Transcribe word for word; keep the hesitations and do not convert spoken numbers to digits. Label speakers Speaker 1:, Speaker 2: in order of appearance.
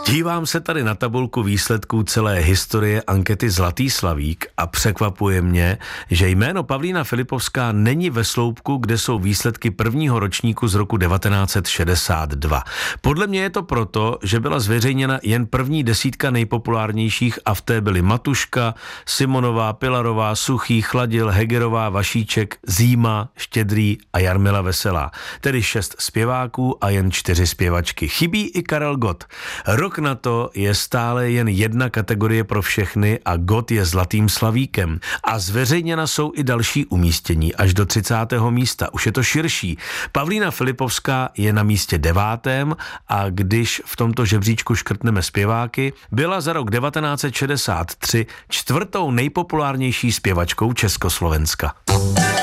Speaker 1: Dívám se tady na tabulku výsledků celé historie ankety Zlatý slavík a překvapuje mě, že jméno Pavlína Filipovská není ve sloupku, kde jsou výsledky prvního ročníku z roku devatenáct set šedesát dva. Podle mě je to proto, že byla zveřejněna jen první desítka nejpopulárnějších a v té byly Matuška, Simonová, Pilarová, Suchý, Chladil, Hegerová, Vašíček, Zíma, Štědrý a Jarmila Veselá. Tedy šest zpěváků a jen čtyři zpěvačky. Chybí i Karel Gott. Rok na to je stále jen jedna kategorie pro všechny a Gott je Zlatým slavíkem. A zveřejněna jsou i další umístění až do třicátého místa. Už je to širší. Pavlína Filipovská je na místě devátém a když v tomto žebříčku škrtneme zpěváky, byla za rok devatenáct set šedesát tři čtvrtou nejpopulárnější zpěvačkou Československa.